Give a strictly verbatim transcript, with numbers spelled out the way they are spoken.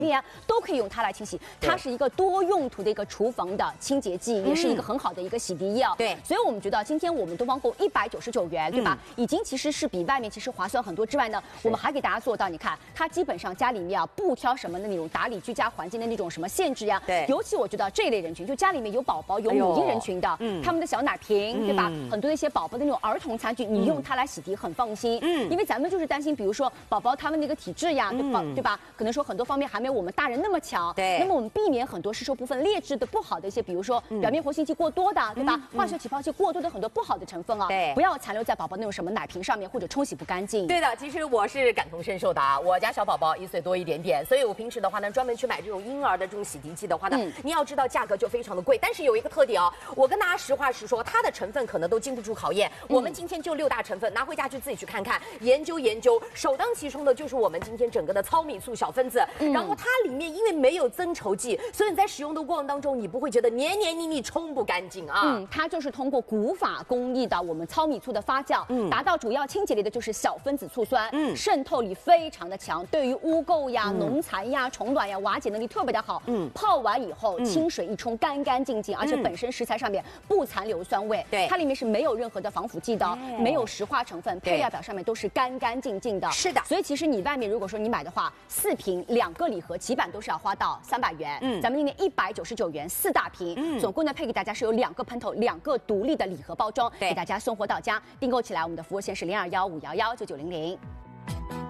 面啊，都可以用它来清洗。它是一个多用途的一个厨房的清洁剂，也是一个很好的一个洗涤液啊。 对， 所以我们觉得今天我们东方购一百九十九元，对吧？已经其实是比外面其实划算很多之外呢，我们还给大家做到，你看它基本上家里面啊不挑什么的那种打理居家环境的那种什么限制呀。 对， 尤其我觉得这一类人群，就家里面有宝宝有母婴人群的，嗯，他们的小奶瓶，对吧？很多的一些宝宝的那种儿童餐具，你用它来洗涤很放心。嗯，因为咱们就是担心，比如说宝宝他们那个体质呀，对吧？对吧？可能说很多方面还没有我们大人那么强。 对， 那么我们避免很多吸收部分劣质的不好的一些，比如说表面活性剂过多的，对吧？化学起泡剂过多的很多不好的成分啊， 对， 不要残留在宝宝那种什么奶瓶上面或者冲洗不干净。 对的，其实我是感同身受的啊，我家小宝宝一岁多一点点，所以我平时的话呢，专门去买这种婴儿的这种洗涤剂的话呢，嗯、你要知道价格就非常的贵，但是有一个特点哦，我跟大家实话实说，它的成分可能都经不住考验。嗯、我们今天就六大成分，拿回家去自己去看看，研究研究。首当其冲的就是我们今天整个的糙米醋小分子，嗯、然后它里面因为没有增稠剂，所以你在使用的过程当中，你不会觉得黏黏腻腻、冲不干净啊。 嗯，它就是通过古法工艺的我们糙米醋的发酵，嗯，达到主要清洁力的就是小分子醋酸，嗯，渗透力非常的强，对于污垢呀、嗯、脓残呀、虫卵呀瓦解能力特别的好。嗯，泡完以后清水一冲，干干净净，而且本身食材上面不残留酸味，对，它里面是没有任何的防腐剂的，没有石化成分，配料表上面都是干干净净的。 是的， 所以其实你外面如果说你买的话，四瓶两个礼盒起版都是要花到三百元，嗯，咱们今天一百九十九元四大瓶，嗯，总共呢配给大家是有两个喷头，两个独立的礼盒包装，给大家送货到家。订购起来，我们的服务线是零二幺五幺幺九九零零。